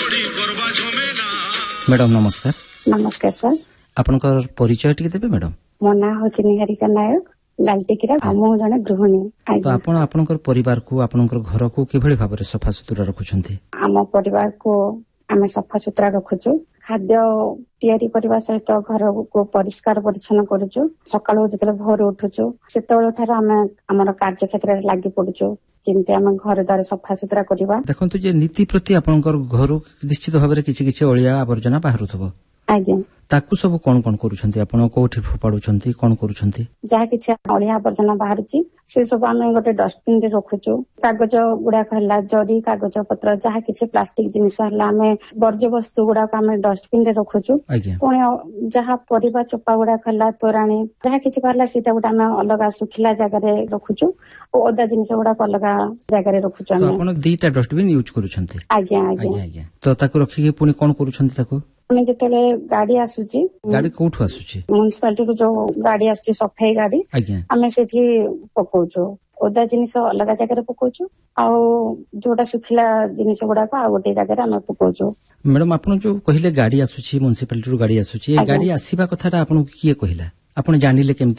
Madam नमस्कार। नमस्कार sir. आपनकर परिचय टिके देबे मैडम? मो ना होची निहारिका नायक, लालटिकिरा। हम जने गृहिणी। तो आपण आपनकर परिवार को आपनकर घर को किभଳି भाबरे सफा सुतरा रखुछंती? आम परिवार को आमे सफा सुतरा रखुछु। खाद्य तैयारी करबा सहित घर को परिष्कार परिच्छन्न करूछु। सकाळो जेतले भोर उठुछु सेतବେଳେ ठार आमे हमर कार्य क्षेत्र रे लागि पडुछु। किंतु आमे घर द्वार सफा सुतरा करबा। देखंतु जे नीति प्रति आपनकर घर निश्चित भाबरे किछि किछि अळिया आवर्जना बाहरुथबो। आज्ञा ताकू सब कोन कोन करूछंती आपण कोठी फोपाडुछंती कोन करूछंती? जहा किछि अळिया आवर्जना बाहरुची से सब आमे गोटे डस्टबिन रे रखुछु। कागज गुडा कहला जरी कागज पत्र जहा किछि प्लास्टिक जिनिस हला आमे वर्ज्य वस्तु गुडा को आमे डस्टबिन रे रखुछु। पुणी जहा परिबा चोपा गुडा कहला तोराणी जहा किछि कहला सीता गुडा आमे अलगा सुखिला जगह रे रखुछु ओ ओदा जिनिस गुडा को अलगा जगह रे रखुछु। तो आपण दीटा डस्टबिन यूज करूछंती? आज्ञा आज्ञा आज्ञा। तो ताकू रखी के पुणी कोन करूछंती ताकू? मैं जेतले गाड़ी आसुची गाड़ी कोठु आसुची? म्युनिसिपालिटी रो जो गाड़ी आसुची सफाई गाड़ी आमे सेठी पकोचो। ओदा जिनिस अलग जगह रे पकोचो आ जोटा सुखिला जिनिस गुडा को आ गोटे जगह रे आमे पकोचो। मैडम आपण जो कहिले गाड़ी आसुची म्युनिसिपालिटी रो गाड़ी आसुची ए गाड़ी आसीबा कथाटा आपण किए कहिला? आपण जानिले केम